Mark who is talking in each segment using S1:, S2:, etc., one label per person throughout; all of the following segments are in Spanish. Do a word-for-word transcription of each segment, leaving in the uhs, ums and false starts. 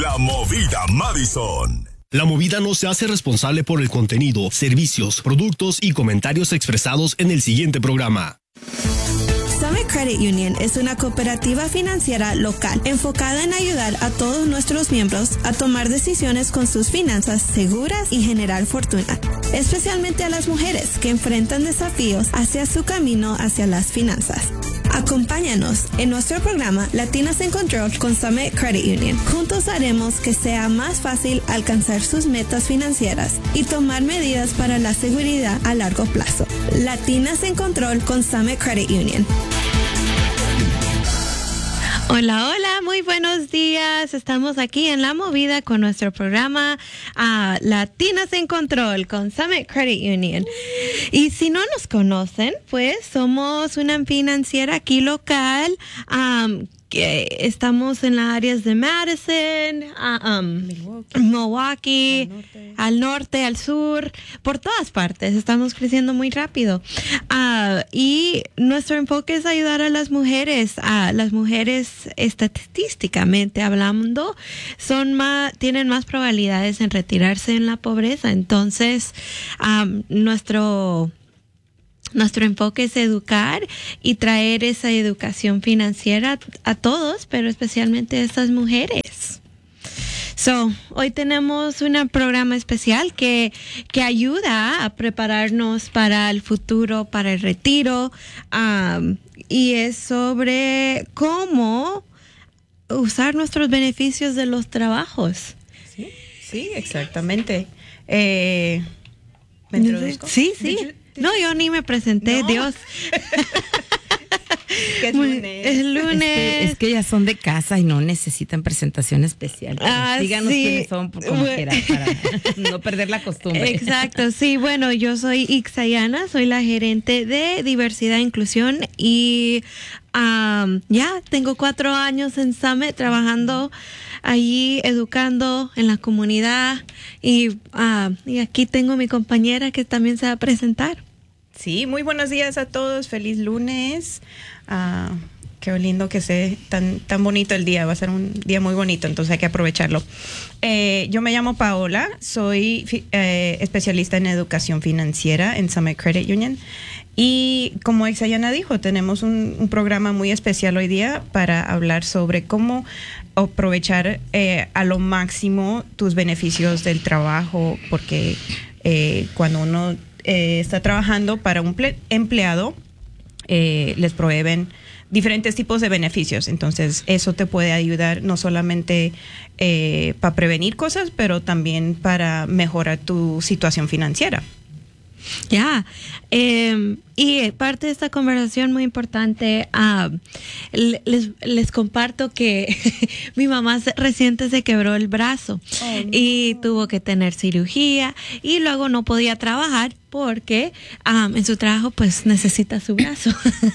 S1: La Movida Madison.
S2: La Movida no se hace responsable por el contenido, servicios, productos y comentarios expresados en el siguiente programa.
S3: Summit Credit Union es una cooperativa financiera local enfocada en ayudar a todos nuestros miembros a tomar decisiones con sus finanzas seguras y generar fortuna, especialmente a las mujeres que enfrentan desafíos hacia su camino hacia las finanzas. Acompáñanos en nuestro programa Latinas en Control con Summit Credit Union. Juntos haremos que sea más fácil alcanzar sus metas financieras y tomar medidas para la seguridad a largo plazo. Latinas en Control con Summit Credit Union.
S4: Hola, hola, muy buenos días. Estamos aquí en La Movida con nuestro programa uh, Latinas en Control con Summit Credit Union. Y si no nos conocen, pues somos una financiera aquí local. Um, que estamos en las áreas de Madison, uh, um, Milwaukee, Milwaukee al, norte. al norte, al sur, por todas partes. Estamos creciendo muy rápido. Uh, y nuestro enfoque es ayudar a las mujeres. A uh, las mujeres, estadísticamente hablando, son más, tienen más probabilidades en retirarse en la pobreza. Entonces, um, nuestro... Nuestro enfoque es educar y traer esa educación financiera a todos, pero especialmente a estas mujeres. So, hoy tenemos un programa especial que, que ayuda a prepararnos para el futuro, para el retiro, um, y es sobre cómo usar nuestros beneficios de los trabajos.
S5: Sí, sí, exactamente. Eh, ¿Me introduzco?
S4: Sí, sí. No, yo ni me presenté, no. Dios.
S5: ¿Qué es lunes?
S4: Es lunes.
S6: Es que, es que ellas son de casa y no necesitan presentación especial.
S4: Ah,
S6: díganos
S4: sí.
S6: quiénes son, como
S4: bueno.
S6: quieran, para no perder la costumbre.
S4: Exacto, sí. Bueno, yo soy Ixayana, soy la gerente de diversidad e inclusión y um, ya tengo cuatro años en Summit trabajando allí, educando en la comunidad y, uh, y aquí tengo mi compañera que también se va a presentar.
S5: Sí, muy buenos días a todos, feliz lunes. Uh, qué lindo que sea tan, tan bonito el día, va a ser un día muy bonito, entonces hay que aprovecharlo. Eh, yo me llamo Paola, soy eh, especialista en educación financiera en Summit Credit Union. Y como Ixayana dijo, tenemos un, un programa muy especial hoy día para hablar sobre cómo aprovechar eh, a lo máximo tus beneficios del trabajo, porque eh, cuando uno eh, está trabajando para un ple- empleado, eh, les proveen diferentes tipos de beneficios. Entonces, eso te puede ayudar no solamente eh, para prevenir cosas, pero también para mejorar tu situación financiera.
S4: Ya, eh, y parte de esta conversación muy importante, uh, les, les comparto que mi mamá se, reciente se quebró el brazo oh, no. y tuvo que tener cirugía y luego no podía trabajar porque um, en su trabajo pues necesita su brazo.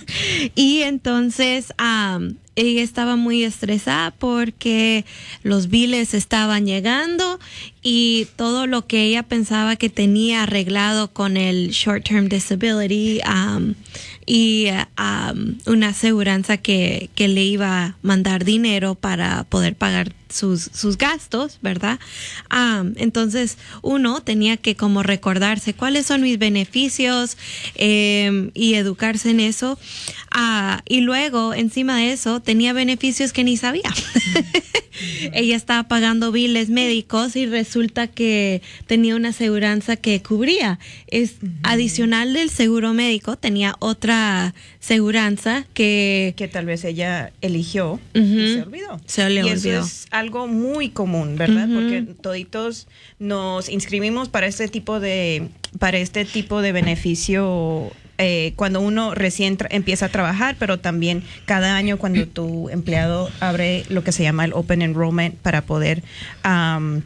S4: Y entonces um, ella estaba muy estresada porque los biles estaban llegando y todo lo que ella pensaba que tenía arreglado con el short-term disability um, y um, una aseguranza que, que le iba a mandar dinero para poder pagar sus, sus gastos, ¿verdad? Um, entonces uno tenía que como recordarse cuáles son mis beneficios eh, y educarse en eso. Uh, y luego, encima de eso, tenía beneficios que ni sabía. Ella estaba pagando biles médicos y resulta que tenía una aseguranza que cubría. Es uh-huh. adicional del seguro médico, tenía otra aseguranza que...
S5: Que tal vez ella eligió
S4: uh-huh.
S5: y se olvidó.
S4: Se le
S5: y
S4: olvidó.
S5: Eso es algo muy común, ¿verdad?
S4: Uh-huh.
S5: Porque toditos nos inscribimos para este tipo de, para este tipo de beneficio... Eh, cuando uno recién tra- empieza a trabajar, pero también cada año cuando tu empleado abre lo que se llama el Open Enrollment para poder um,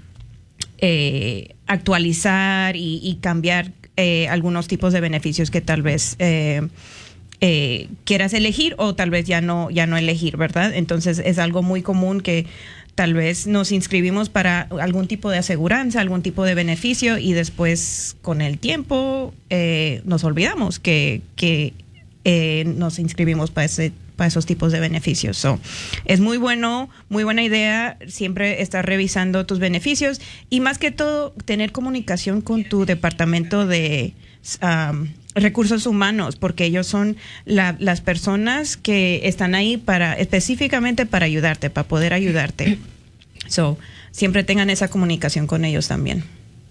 S5: eh, actualizar y, y cambiar eh, algunos tipos de beneficios que tal vez eh, eh, quieras elegir o tal vez ya no, ya no elegir, ¿verdad? Entonces es algo muy común que tal vez nos inscribimos para algún tipo de aseguranza, algún tipo de beneficio y después con el tiempo eh, nos olvidamos que, que eh, nos inscribimos para ese para esos tipos de beneficios. So, es muy bueno, muy buena idea siempre estar revisando tus beneficios y más que todo tener comunicación con tu departamento de um, recursos humanos, porque ellos son la, las personas que están ahí para específicamente para ayudarte, para poder ayudarte. So, siempre tengan esa comunicación con ellos también.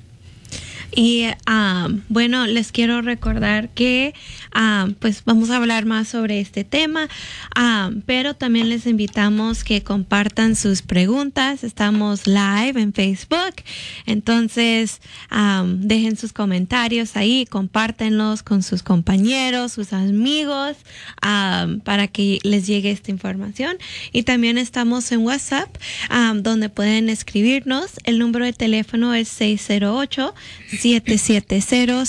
S4: Y um, bueno, les quiero recordar que um, pues vamos a hablar más sobre este tema, um, pero también les invitamos que compartan sus preguntas. Estamos live en Facebook, entonces um, dejen sus comentarios ahí, compártenlos con sus compañeros, sus amigos, um, para que les llegue esta información. Y también estamos en WhatsApp, um, donde pueden escribirnos. El número de teléfono es seis cero ocho, siete siete cero,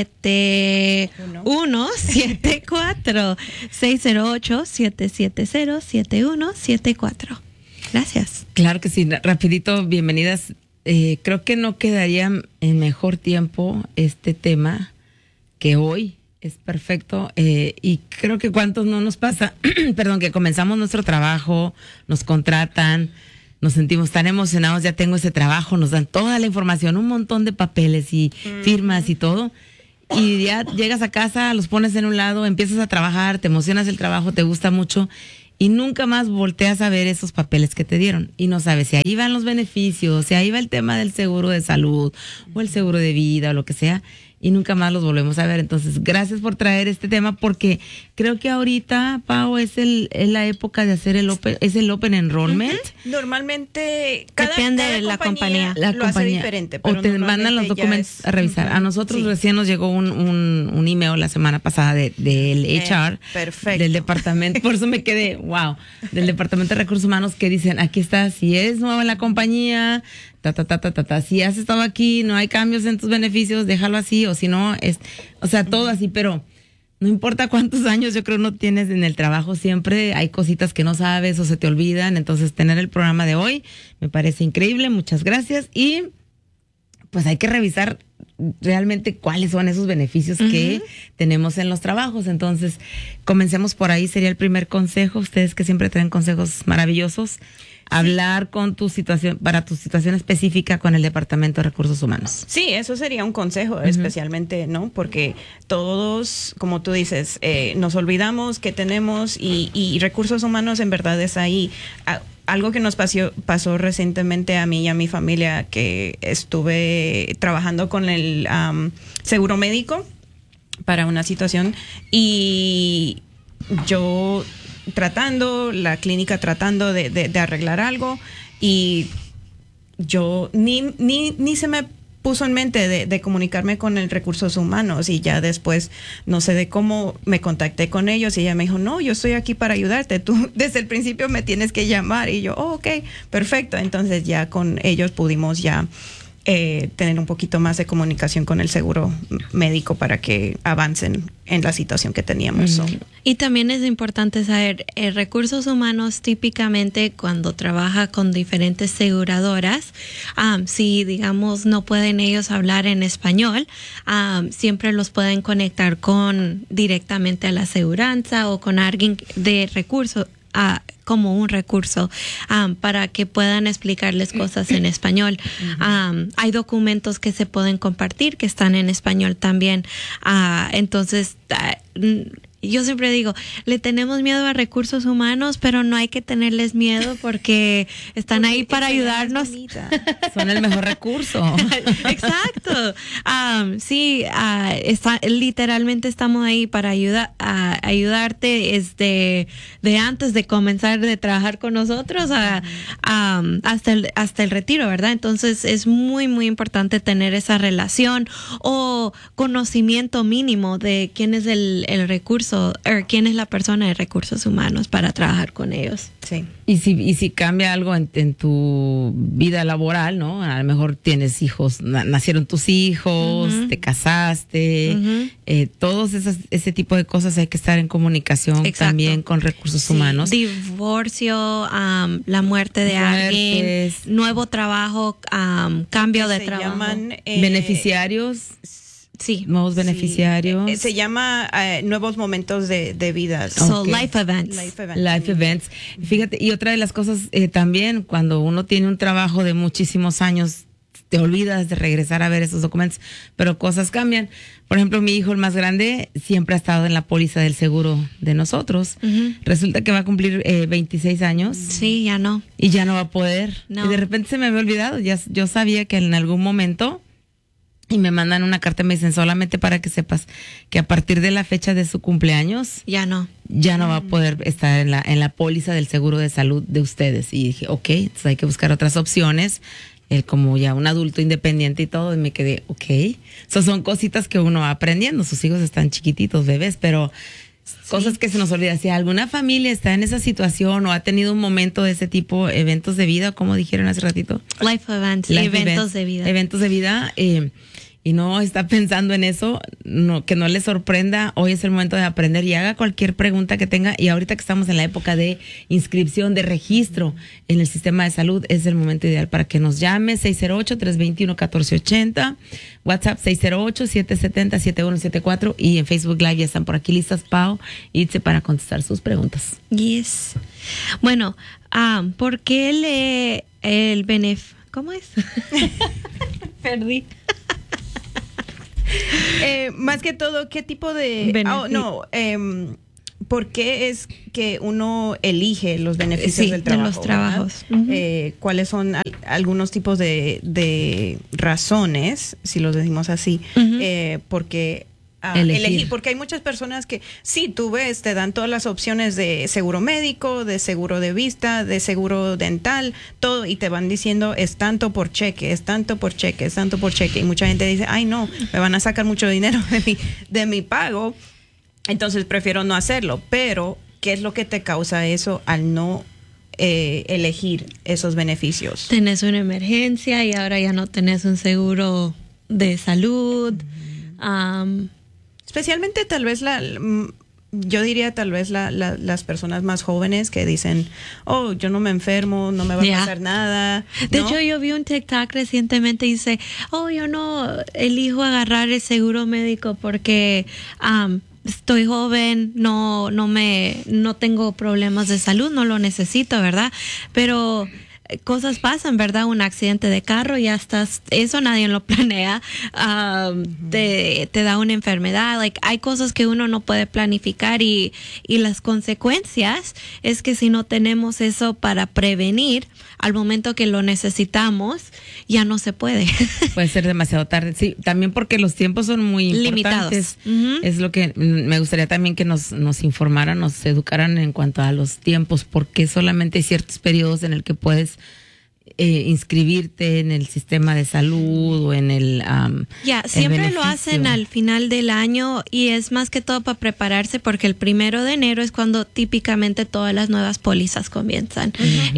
S4: siete uno siete cuatro. seis cero ocho, siete siete cero, siete uno siete cuatro. Gracias.
S6: Claro que sí, rapidito, bienvenidas. Eh, creo que no quedaría en mejor tiempo este tema que hoy. Es perfecto. Eh, y creo que cuántos no nos pasa, perdón, que comenzamos nuestro trabajo, nos contratan, nos sentimos tan emocionados, ya tengo ese trabajo, nos dan toda la información, un montón de papeles y firmas y todo. Y ya llegas a casa, los pones en un lado, empiezas a trabajar, te emocionas el trabajo, te gusta mucho y nunca más volteas a ver esos papeles que te dieron. Y no sabes si ahí van los beneficios, si ahí va el tema del seguro de salud o el seguro de vida o lo que sea. Y nunca más los volvemos a ver. Entonces, gracias por traer este tema porque creo que ahorita, Pau, es el es la época de hacer el open, es el open enrollment.
S5: Uh-huh. Normalmente, cada,
S4: depende
S5: cada
S4: de la
S5: compañía,
S4: compañía.
S6: La
S5: lo
S6: compañía.
S5: hace diferente. Pero
S6: o te mandan los documentos es, a revisar. Uh-huh. A nosotros sí. Recién nos llegó un, un, un email la semana pasada del de, de H R.
S5: Eh, perfecto.
S6: Del departamento. Por eso me quedé, wow. Del Departamento de Recursos Humanos que dicen, aquí está, si es nueva en la compañía, ta, ta, ta, ta, ta, ta. Si has estado aquí, no hay cambios en tus beneficios, déjalo así, o si no, es, o sea, todo así, pero no importa cuántos años yo creo no tienes en el trabajo, siempre hay cositas que no sabes o se te olvidan, entonces tener el programa de hoy me parece increíble, muchas gracias, y pues hay que revisar realmente cuáles son esos beneficios uh-huh. que tenemos en los trabajos. Entonces, comencemos por ahí, sería el primer consejo, ustedes que siempre traen consejos maravillosos. Hablar con tu situación, para tu situación específica con el Departamento de Recursos Humanos.
S5: Sí, eso sería un consejo, uh-huh. especialmente, ¿no? Porque todos, como tú dices, eh, nos olvidamos que tenemos y, y Recursos Humanos en verdad es ahí. A, algo que nos pasó, pasó recientemente a mí y a mi familia, que estuve trabajando con el um, seguro médico para una situación y yo tratando, la clínica tratando de, de, de arreglar algo y yo ni, ni, ni se me puso en mente de, de comunicarme con el Recursos Humanos y ya después, no sé de cómo, me contacté con ellos y ella me dijo, no, yo estoy aquí para ayudarte, tú desde el principio me tienes que llamar y yo, oh, ok, perfecto, entonces ya con ellos pudimos ya Eh, tener un poquito más de comunicación con el seguro médico para que avancen en la situación que teníamos.
S4: Mm. So. Y también es importante saber, eh, Recursos Humanos típicamente cuando trabaja con diferentes aseguradoras, um, si digamos no pueden ellos hablar en español, um, siempre los pueden conectar con directamente a la aseguranza o con alguien de recursos. Uh, como un recurso um, para que puedan explicarles cosas en español. Um, hay documentos que se pueden compartir que están en español también. Uh, entonces, uh, yo siempre digo, le tenemos miedo a Recursos Humanos, pero no hay que tenerles miedo porque están ahí para ayudarnos.
S6: Son el mejor recurso.
S4: Exacto. Um, sí, uh, está, literalmente estamos ahí para ayuda, uh, ayudarte desde de antes de comenzar de trabajar con nosotros a, um, hasta, el, hasta el retiro, ¿verdad? Entonces es muy, muy importante tener esa relación o conocimiento mínimo de quién es el, el recurso, o quién es la persona de Recursos Humanos para trabajar con ellos.
S5: Sí.
S6: Y si, y si cambia algo en, en tu vida laboral, ¿no? A lo mejor tienes hijos, na, nacieron tus hijos, uh-huh. te casaste, uh-huh. eh, todos esas, ese tipo de cosas hay que estar en comunicación. Exacto. También con Recursos
S4: sí.
S6: Humanos.
S4: Divorcio, um, la muerte de Muertes. alguien, nuevo trabajo, um, cambio de trabajo.
S5: Llaman, eh,
S6: beneficiarios.
S4: Sí.
S6: Nuevos beneficiarios.
S5: Eh, se llama eh, Nuevos Momentos de, de Vida.
S4: So,
S6: Okay.
S4: life events.
S5: Life events.
S6: Life events. Fíjate, y otra de las cosas eh, también, cuando uno tiene un trabajo de muchísimos años, te olvidas de regresar a ver esos documentos, pero cosas cambian. Por ejemplo, mi hijo, el más grande, siempre ha estado en la póliza del seguro de nosotros.
S4: Ujú.
S6: Resulta que va a cumplir eh, veintiséis años
S4: Sí, ya no.
S6: y ya no va a poder.
S4: No.
S6: Y de repente se me había olvidado. Ya, yo sabía que en algún momento, y me mandan una carta y me dicen solamente para que sepas que a partir de la fecha de su cumpleaños
S4: Ya no.
S6: ya no va a poder estar en la en la póliza del seguro de salud de ustedes. Y dije, ok, entonces hay que buscar otras opciones. Él como ya un adulto independiente y todo, y me quedé, ok. So, son cositas que uno va aprendiendo. Sus hijos están chiquititos, bebés, pero cosas que se nos olvidan. Si alguna familia está en esa situación o ha tenido un momento de ese tipo, eventos de vida, como dijeron hace ratito.
S4: Life events,
S6: Life
S4: eventos
S6: events,
S4: de vida.
S6: Eventos de vida, eh, y no está pensando en eso, no, que no le sorprenda. Hoy es el momento de aprender y haga cualquier pregunta que tenga. Y ahorita que estamos en la época de inscripción, de registro en el sistema de salud, es el momento ideal para que nos llame. seis cero ocho, tres dos uno, uno cuatro ocho cero, WhatsApp seis cero ocho, siete siete cero, siete uno siete cuatro, y en Facebook Live ya están por aquí listas Pau y Itze para contestar sus preguntas.
S4: Yes. Bueno, ah, ¿por qué le el benef... ¿Cómo es? Perdí.
S5: Eh, más que todo, ¿qué tipo de...
S4: Benefi-
S5: Oh, no, em, ¿por qué es que uno elige los beneficios
S4: Sí,
S5: del
S4: de
S5: trabajo?
S4: los trabajos.
S5: ¿verdad?
S4: Ujú.
S5: Eh, ¿Cuáles son al- algunos tipos de, de razones, si los decimos así,
S4: Ujú.
S5: eh, porque... ah,
S6: Elegir.
S5: elegir, porque hay muchas personas que sí, tú ves, te dan todas las opciones de seguro médico, de seguro de vista, de seguro dental, todo, y te van diciendo es tanto por cheque, es tanto por cheque, es tanto por cheque, y mucha gente dice, ay no, me van a sacar mucho dinero de mi, de mi pago, entonces prefiero no hacerlo. Pero ¿qué es lo que te causa eso al no eh, elegir esos beneficios?
S4: Tenés una emergencia y ahora ya no tenés un seguro de salud. Um,
S5: Especialmente tal vez la, mm, yo diría tal vez la, la- las personas más jóvenes que dicen, oh, yo no me enfermo, no me va
S4: Ya.
S5: a pasar nada.
S4: De
S5: ¿no?
S4: hecho, yo vi un TikTok recientemente y dice, oh, yo no elijo agarrar el seguro médico porque um, estoy joven, no, no me, no tengo problemas de salud, no lo necesito, ¿verdad? Pero eh, cosas pasan, ¿verdad? Un accidente de carro, ya estás, eso nadie lo planea, um, te, te da una enfermedad, like, hay cosas que uno no puede planificar y, y las consecuencias es que si no tenemos eso para prevenir, al momento que lo necesitamos, ya no se puede.
S6: Puede ser demasiado tarde, sí, también porque los tiempos son muy importantes.
S4: Limitados. Ujú.
S6: Es lo que mm, me gustaría también que nos, nos informaran, nos educaran en cuanto a los tiempos, porque solamente hay ciertos periodos en el que puedes eh, inscribirte en el sistema de salud o en el um,
S4: Ya,
S6: el
S4: siempre lo
S6: beneficio.
S4: hacen al final del año y es más que todo para prepararse porque el primero de enero es cuando típicamente todas las nuevas pólizas comienzan.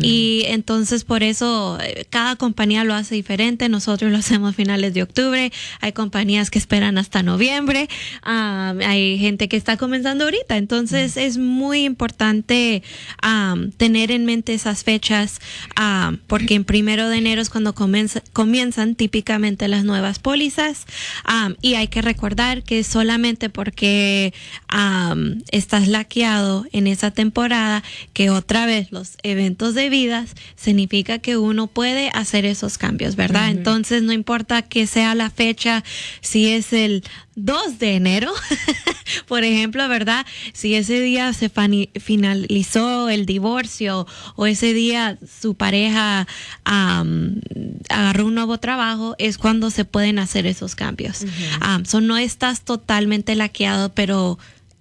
S4: Y entonces por eso eh, cada compañía lo hace diferente. Nosotros lo hacemos a finales de octubre. Hay compañías que esperan hasta noviembre. Um, hay gente que está comenzando ahorita. Entonces es muy importante um, tener en mente esas fechas um, porque en primero de enero es cuando comienza, comienzan típicamente las nuevas pólizas. Um, y hay que recordar que solamente porque um, estás laqueado en esa temporada, que otra vez los eventos de vidas, significa que uno puede hacer esos cambios, ¿verdad? Uh-huh. Entonces no importa que sea la fecha, si es el dos de enero, por ejemplo, ¿verdad? Si ese día se fani- finalizó el divorcio o ese día su pareja um, agarró un nuevo trabajo, es cuando se pueden hacer esos cambios. Uh-huh. Um, so no estás totalmente laqueado, pero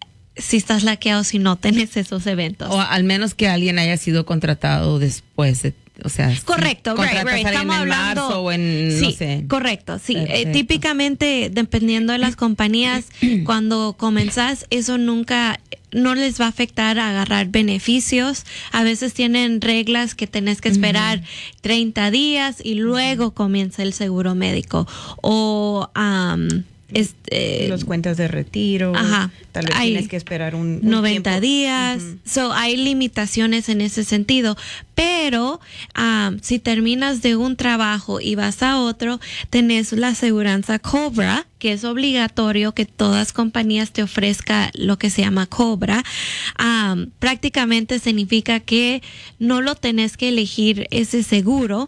S4: si estás laqueado si no tenés esos eventos.
S6: O al menos que alguien haya sido contratado después de, o sea,
S4: correcto,
S6: si
S4: right, right. Estamos
S6: en
S4: hablando
S6: marzo o en,
S4: sí,
S6: no sé.
S4: correcto, sí. Eh, típicamente, dependiendo de las compañías, cuando comenzás, eso nunca, no les va a afectar a agarrar beneficios. A veces tienen reglas que tenés que esperar uh-huh. treinta días y luego comienza el seguro médico. O um, este,
S5: Los cuentas de retiro.
S4: Ajá.
S5: Tal vez
S4: Hay
S5: tienes que esperar un, un
S4: noventa
S5: tiempo.
S4: días.
S5: Ujú.
S4: So, hay limitaciones en ese sentido. Pero um, si terminas de un trabajo y vas a otro, tenés la aseguranza Cobra, que es obligatorio que todas compañías te ofrezcan lo que se llama Cobra. Um, prácticamente significa que no lo tenés que elegir ese seguro.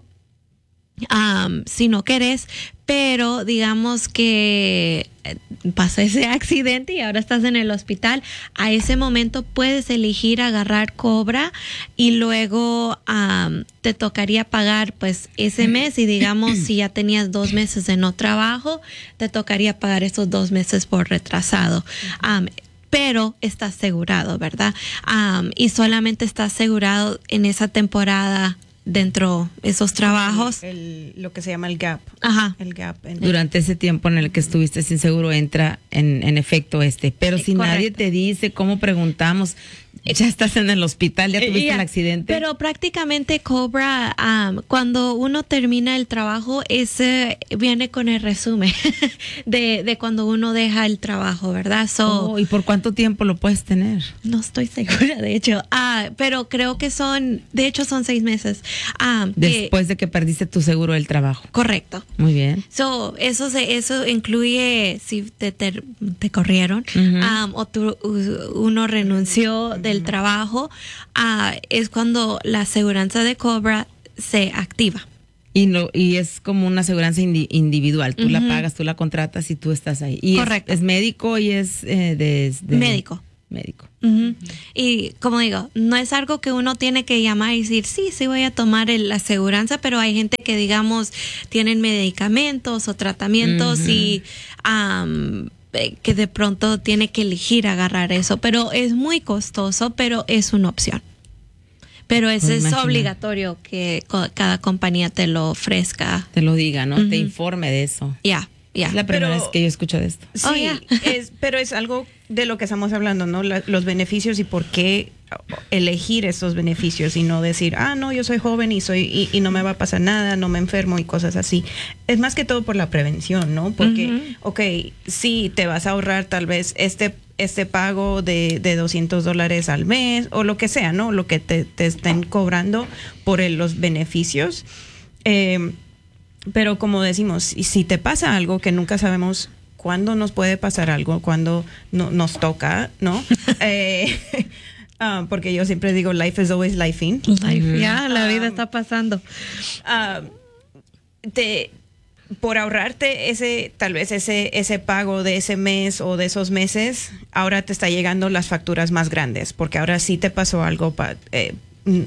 S4: Um, si no querés, pero digamos que pasa ese accidente y ahora estás en el hospital, a ese momento puedes elegir agarrar Cobra y luego um, te tocaría pagar pues ese mes, y digamos si ya tenías dos meses de no trabajo, te tocaría pagar esos dos meses por retrasado. Um, pero está asegurado, ¿verdad? Um, y solamente está asegurado en esa temporada dentro de esos trabajos.
S5: El, el- lo que se llama el gap.
S4: Ajá.
S5: El gap. en-
S6: Durante ese tiempo en el que estuviste sin seguro entra en, en efecto este. Pero si
S4: Correcto.
S6: nadie te dice, ¿cómo preguntamos? Ya estás en el hospital, ya tuviste
S4: Yeah.
S6: el accidente.
S4: Pero prácticamente Cobra, um, cuando uno termina el trabajo, ese viene con el resumen de, de cuando uno deja el trabajo, ¿verdad? So,
S6: Oh, ¿y por cuánto tiempo lo puedes tener?
S4: no estoy segura, de hecho. Ah, pero creo que son, de hecho son seis meses. Ah, que-
S6: Después de que perdiste tu seguro del trabajo.
S4: correcto.
S6: Muy bien.
S4: So, eso se, eso incluye si te, te, te corrieron,
S6: Ujú.
S4: um, o tú, u- uno renunció del trabajo, ah, es cuando la aseguranza de Cobra se activa.
S6: Y no, y es como una aseguranza indi- individual. Tú la
S4: Ujú.
S6: pagas, tú la contratas y tú estás ahí. Y es-
S4: Correcto.
S6: Es, médico y es eh, de, de-
S4: Médico.
S6: Médico.
S4: Ujú. Y como digo, no es algo que uno tiene que llamar y decir, sí, sí voy a tomar el- la aseguranza, pero hay gente que, digamos, tienen medicamentos o tratamientos
S6: Ujú.
S4: y am, eh, que de pronto tiene que elegir agarrar eso. Pero es muy costoso, pero es una opción. Pero eso
S6: Me
S4: es
S6: imagino.
S4: obligatorio que co- cada compañía te lo ofrezca.
S6: Te lo diga, ¿no?
S4: Ujú.
S6: Te informe de eso.
S4: Ya, ya.
S6: Es la primera
S5: Pero-
S6: vez que yo escucho de esto.
S5: Sí,
S4: Oh, yeah.
S5: es, pero es algo de lo que estamos hablando, ¿no? La- los beneficios y por qué elegir esos beneficios y no decir, ah, no, yo soy joven y soy y, y no me va a pasar nada, no me enfermo y cosas así. Es más que todo por la prevención, ¿no? Porque,
S4: Ujú.
S5: ok, sí, te vas a ahorrar tal vez este este pago de, de doscientos dólares al mes o lo que sea, ¿no? Lo que te, te estén cobrando por el- los beneficios. Eh, pero como decimos, si, si te pasa algo que nunca sabemos cuándo nos puede pasar algo, cuándo no, nos toca, ¿no? eh, ah, porque yo siempre digo, life is always lifing.
S4: Life, ya, la vida
S5: Um,
S4: está pasando.
S5: Ah, te, por ahorrarte ese, tal vez ese, ese pago de ese mes o de esos meses, ahora te está llegando las facturas más grandes, porque ahora sí te pasó algo, pa- eh, mm,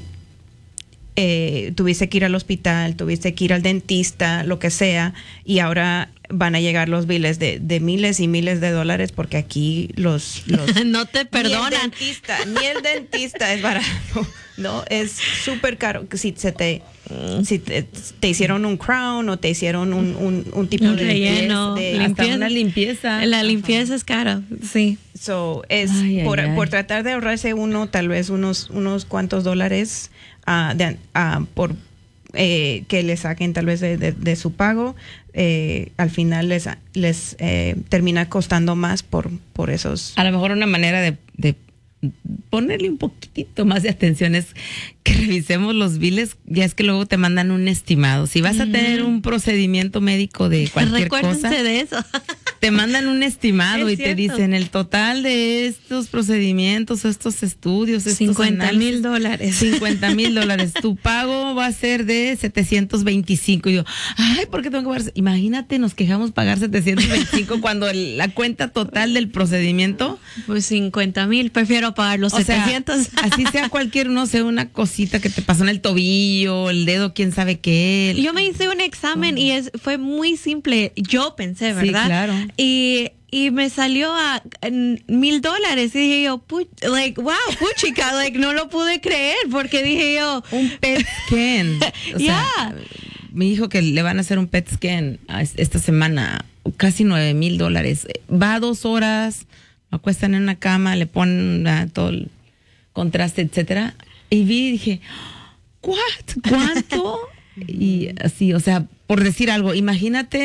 S5: eh, tuviste que ir al hospital, tuviste que ir al dentista, lo que sea, y ahora van a llegar los biles de, de miles y miles de dólares, porque aquí los... los
S4: No te
S5: Ni el
S4: perdonan.
S5: dentista, ni el dentista es barato, ¿no? Es súper caro. Si se te, si te, te hicieron un crown o te hicieron un, un, un tipo
S4: Un
S5: de
S4: relleno,
S5: de-
S6: Hasta
S4: limpieza.
S6: una limpieza.
S4: La limpieza es cara, sí.
S5: So, es
S6: Ay, ay,
S5: por,
S6: ay.
S5: por tratar de ahorrarse uno, tal vez unos, unos cuantos dólares ah, de- ah, por eh, que le saquen tal vez de, de- de su pago, eh, al final les, les eh, termina costando más por, por esos.
S6: A lo mejor una manera de, de ponerle un poquitito más de atención es que revisemos los biles. Ya es que luego te mandan un estimado. Si vas a tener un procedimiento médico de cualquier
S4: Recuérdense
S6: cosa,
S4: de eso.
S6: te mandan un estimado
S4: Es
S6: y te
S4: cierto.
S6: dicen el total de estos procedimientos, estos estudios, estos
S4: cincuenta mil
S6: análisis,
S4: dólares.
S6: cincuenta mil dólares. Tu pago va a ser de setecientos veinticinco. Y yo, ay, ¿por qué tengo que pagar? Imagínate, nos quejamos pagar setecientos veinticinco cuando el- la cuenta total del procedimiento,
S4: Pues cincuenta mil, prefiero pagar los
S6: o sea,
S4: setecientos.
S6: así sea cualquier, no sé, una cosita que te pasó en el tobillo, el dedo, quién sabe qué.
S4: Yo me hice un examen y es fue muy simple. Yo pensé,
S6: Sí,
S4: ¿verdad?
S6: claro.
S4: Y, y me salió a en, mil dólares. Y dije yo, pu- like, wow, puchica, like, no lo pude creer porque dije yo,
S6: Un P E T scan. O sea,
S4: Ya.
S6: mi hijo que le van a hacer un P E T scan a es- esta semana, casi nueve mil dólares. Va dos horas, lo acuestan en una cama, le ponen ah, todo el contraste, etcétera. Y vi y dije, ¿what? ¿Cuánto? Y así, o sea, por decir algo, imagínate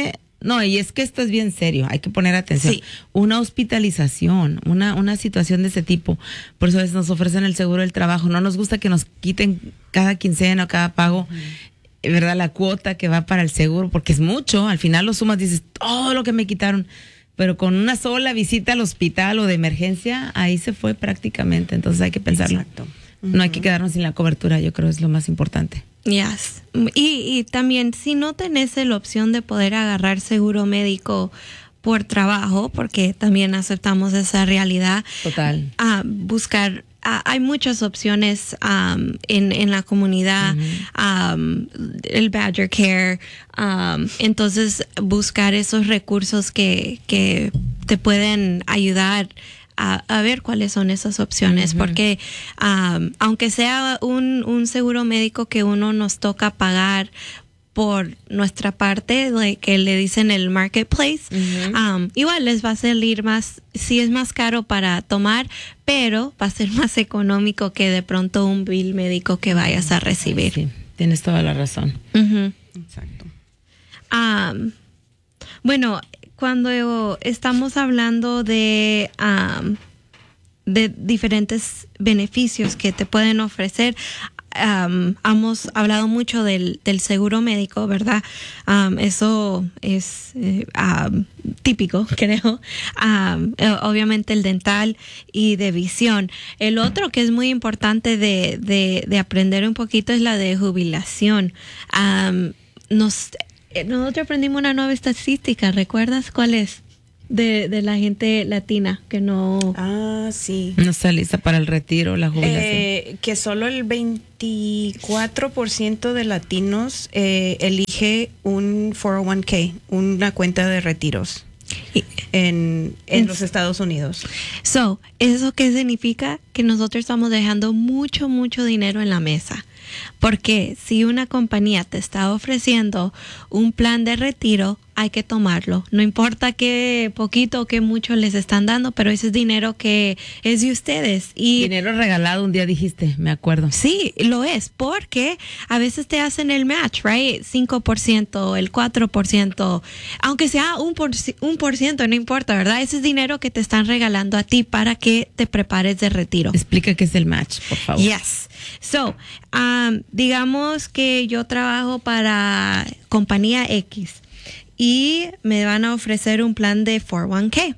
S6: No, y es que esto es bien serio, hay que poner atención.
S4: Sí.
S6: Una hospitalización, una, una situación de ese tipo, por eso a veces nos ofrecen el seguro del trabajo. No nos gusta que nos quiten cada quincena o cada pago, uh-huh. ¿verdad? La cuota que va para el seguro, porque es mucho. Al final lo sumas, dices, todo lo que me quitaron. Pero con una sola visita al hospital o de emergencia, ahí se fue prácticamente. Entonces hay que pensarlo.
S5: Exacto.
S6: No hay que quedarnos sin la cobertura, yo creo es lo más importante.
S4: Yes. Y, y también si no tenés la opción de poder agarrar seguro médico por trabajo, porque también aceptamos esa realidad.
S6: Total.
S4: Uh, buscar, uh, hay muchas opciones um, en, en la comunidad, uh-huh. um, el Badger Care, um, entonces buscar esos recursos que, que te pueden ayudar A, a ver cuáles son esas opciones, uh-huh. porque um, aunque sea un, un seguro médico que uno nos toca pagar por nuestra parte, like, que le dicen el marketplace, uh-huh. um, igual les va a salir más, sí es más caro para tomar, pero va a ser más económico que de pronto un bill médico que vayas a recibir.
S6: Sí, tienes toda la razón.
S4: Uh-huh.
S5: Exacto.
S4: Um, bueno, cuando estamos hablando de, um, de diferentes beneficios que te pueden ofrecer, um, hemos hablado mucho del, del seguro médico, ¿verdad? Um, eso es eh, um, típico, creo. Um, obviamente el dental y de visión. El otro que es muy importante de, de, de aprender un poquito es la de jubilación. Um, nos... Nosotros aprendimos una nueva estadística, ¿recuerdas cuál es? De, de la gente latina que no...
S5: Ah, sí.
S6: No está lista para el retiro, la jubilación.
S5: Eh, que solo el veinticuatro por ciento de latinos eh, elige un cuatro oh one k, una cuenta de retiros en, en, en los Estados Unidos.
S4: So, ¿eso qué significa? Que nosotros estamos dejando mucho, mucho dinero en la mesa. Porque si una compañía te está ofreciendo un plan de retiro, hay que tomarlo. No importa qué poquito o qué mucho les están dando, pero ese es dinero que es de ustedes. Y
S6: dinero regalado, un día dijiste, me acuerdo.
S4: Sí, lo es, porque a veces te hacen el match, right? cinco por ciento, el cuatro por ciento, aunque sea un por, un por ciento, no importa, ¿verdad? Ese es dinero que te están regalando a ti para que te prepares de retiro.
S6: Explica qué es el match, por favor.
S4: Yes. So, um, digamos que yo trabajo para compañía X y me van a ofrecer un plan de cuatro oh one k.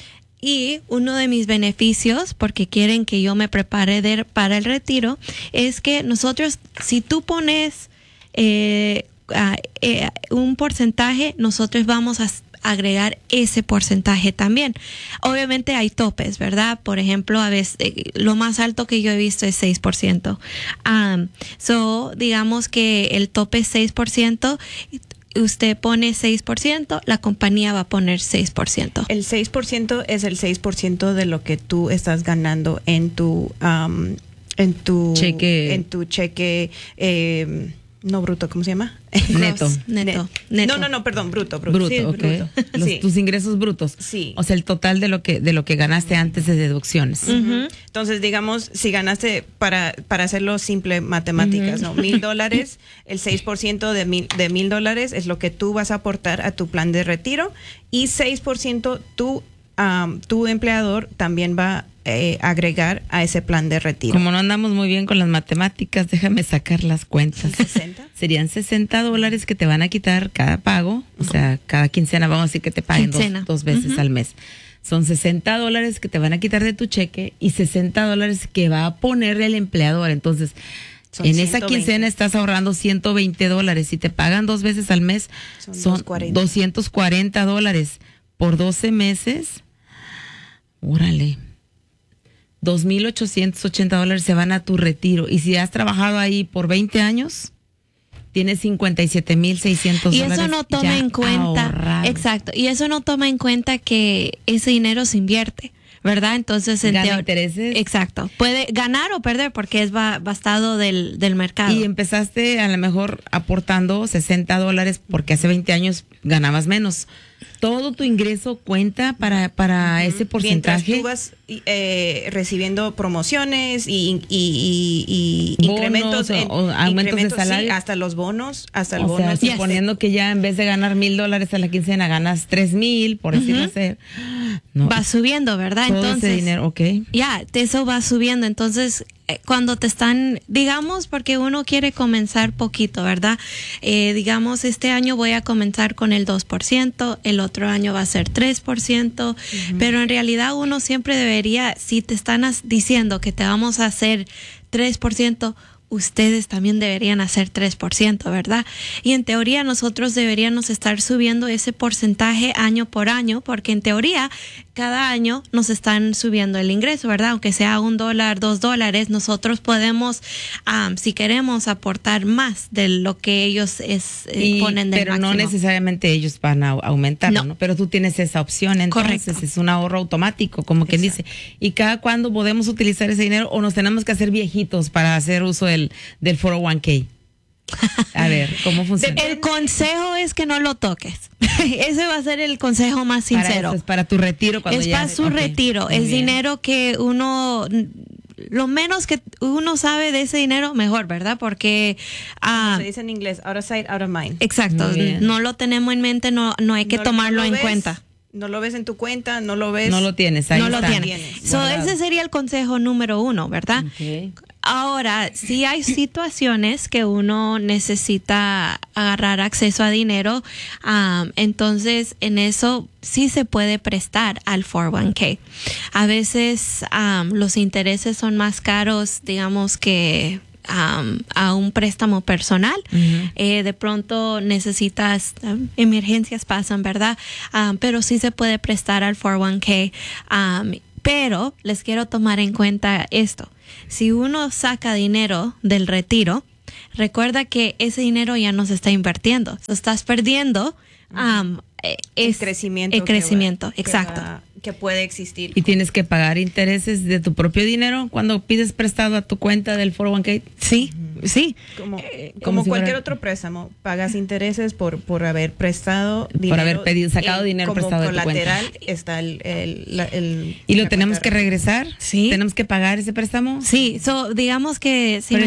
S4: Y uno de mis beneficios, porque quieren que yo me prepare de, para el retiro, es que nosotros, si tú pones eh, uh, eh, un porcentaje, nosotros vamos a agregar ese porcentaje también. Obviamente hay topes, ¿verdad? Por ejemplo, a veces eh, lo más alto que yo he visto es seis por ciento. Um, so, digamos que el tope es seis por ciento. Usted pone seis por ciento, la compañía va a poner seis por ciento.
S5: El seis por ciento es el seis por ciento de lo que tú estás ganando en tu um, en tu
S6: cheque,
S5: en tu cheque eh, no bruto, ¿cómo se llama?
S6: Neto.
S4: Neto.
S5: Neto. No, no, no, perdón, bruto, bruto.
S6: Bruto,
S5: sí,
S6: okay.
S5: bruto.
S6: Los,
S5: sí.
S6: Tus ingresos brutos.
S5: Sí.
S6: O sea, el total de lo que de lo que ganaste antes de deducciones.
S5: Uh-huh. Entonces, digamos, si ganaste, para, para hacerlo simple, matemáticas, uh-huh. ¿no? Mil dólares, el seis por ciento de mil, de mil dólares es lo que tú vas a aportar a tu plan de retiro y seis por ciento tú, um, tu empleador también va a Eh, agregar a ese plan de retiro.
S6: Como no andamos muy bien con las matemáticas, déjame sacar las cuentas.
S5: ¿sesenta?
S6: Serían sesenta dólares que te van a quitar cada pago, o sea, cada quincena, vamos a decir que te paguen dos, dos veces uh-huh. al mes. Son sesenta dólares que te van a quitar de tu cheque y sesenta dólares que va a poner el empleador. Entonces, son en ciento veinte. Esa quincena estás ahorrando ciento veinte dólares. Si te pagan dos veces al mes, son, son doscientos cuarenta dólares por doce meses. Órale. dos mil ochocientos ochenta dólares se van a tu retiro. Y si has trabajado ahí por veinte años, tienes cincuenta y siete mil seiscientos dólares.
S4: Y eso no toma en cuenta.
S6: Ahorrado.
S4: Exacto. Y eso no toma en cuenta que ese dinero se invierte, ¿verdad? Entonces, en
S6: Gana
S4: teo-
S6: intereses.
S4: Exacto. Puede ganar o perder porque es ba- bastado del, del mercado.
S6: Y empezaste a lo mejor aportando sesenta dólares porque hace veinte años ganabas menos. ¿Todo tu ingreso cuenta para, para ese
S5: Mientras
S6: porcentaje?
S5: tú vas eh, recibiendo promociones y, y, y, y
S6: Bonos
S5: incrementos,
S6: o-
S5: en,
S6: o aumentos de
S5: incrementos, sí,
S6: salario.
S5: hasta los bonos, hasta el
S6: O
S5: bono.
S6: sea,
S5: sí.
S6: suponiendo que ya en vez de ganar mil dólares a la quincena ganas tres mil, por decirlo así. No,
S4: va subiendo, ¿verdad?
S6: todo
S4: Entonces,
S6: ese dinero, ok.
S4: ya, eso va subiendo. Entonces, eh, cuando te están, digamos, porque uno quiere comenzar poquito, ¿verdad? Eh, digamos, este año voy a comenzar con el dos por ciento, el otro año va a ser tres por ciento, pero en realidad uno siempre debería, si te están as- diciendo que te vamos a hacer tres por ciento, ustedes también deberían hacer tres por ciento, ¿verdad? Y en teoría nosotros deberíamos estar subiendo ese porcentaje año por año, porque en teoría cada año nos están subiendo el ingreso, ¿verdad? Aunque sea un dólar, dos dólares, nosotros podemos, um, si queremos, aportar más de lo que ellos es, eh,
S6: Y-
S4: ponen del
S6: pero
S4: máximo.
S6: no necesariamente ellos van a aumentarlo,
S4: No.
S6: ¿no? Pero tú tienes esa opción, entonces
S4: Correcto.
S6: es un ahorro automático, como quien dice. ¿Y cada cuándo podemos utilizar ese dinero o nos tenemos que hacer viejitos para hacer uso del, del cuatro oh uno k? A ver, ¿cómo funciona?
S4: El consejo es que no lo toques. Ese va a ser el consejo más
S6: Para
S4: sincero.
S6: eso, es para tu retiro cuando
S4: Es
S6: ya...
S4: para su
S6: ok,
S4: retiro.
S6: muy
S4: Es
S6: bien.
S4: dinero que uno, lo menos que uno sabe de ese dinero, mejor, ¿verdad? Porque, ah,
S5: Se dice en inglés, out of sight, out of mind.
S4: exacto,
S6: Muy bien.
S4: no lo tenemos en mente, no, no hay que
S5: No-
S4: tomarlo
S5: no lo
S4: en
S5: ves,
S4: cuenta.
S5: No lo ves en tu cuenta, no lo ves.
S6: No lo tienes, ahí
S4: No lo
S6: está.
S4: tiene. So,
S6: Guardado.
S4: ese sería el consejo número uno, ¿verdad?
S6: Ok.
S4: Ahora, sí hay situaciones que uno necesita agarrar acceso a dinero, um, entonces en eso sí se puede prestar al cuatro oh uno k. A veces um, los intereses son más caros, digamos que um, a un préstamo personal.
S6: Ujú.
S4: Eh, de pronto necesitas, um, emergencias pasan, ¿verdad? Um, pero sí se puede prestar al cuatro oh uno k. Um, pero les quiero tomar en cuenta esto. Si uno saca dinero del retiro, recuerda que ese dinero ya no se está invirtiendo. Lo estás perdiendo. um, eh,
S5: el
S4: es
S5: crecimiento.
S4: El
S5: que va-
S4: crecimiento,
S5: que
S4: exacto.
S5: va- que puede existir.
S6: ¿Y tienes que pagar intereses de tu propio dinero cuando pides prestado a tu cuenta del cuatro oh uno k?
S4: Sí, sí.
S5: Como,
S6: como
S5: como
S6: si
S5: cualquier
S6: fuera-
S5: otro préstamo, pagas intereses por, por haber prestado dinero.
S6: haber pedido- sacado
S5: y
S6: dinero
S5: como
S6: prestado de tu
S5: colateral está el, el, la- el-
S6: ¿Y lo
S5: la
S6: tenemos
S5: cuenta
S6: que
S5: de-
S6: regresar?
S4: Sí.
S6: ¿Tenemos que pagar ese préstamo?
S4: Sí, so, digamos que si
S6: Pero